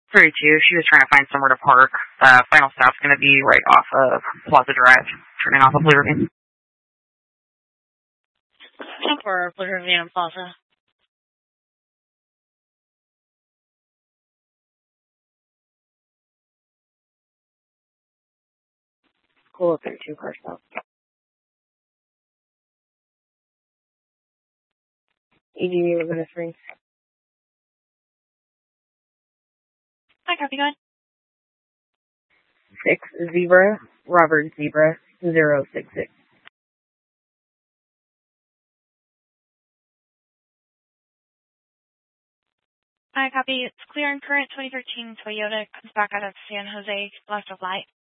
32. She was trying to find somewhere to park. Final stop's going to be right off of Plaza Drive, turning off of Blue Ravine. For Blue Ravine and Plaza. Cool, 32 car stop. ED was in a 3. Hi, copy, go ahead. 6 Zebra, Robert Zebra, 066. Hi, copy. It's clear and current 2013 Toyota comes back out of San Jose, left of light.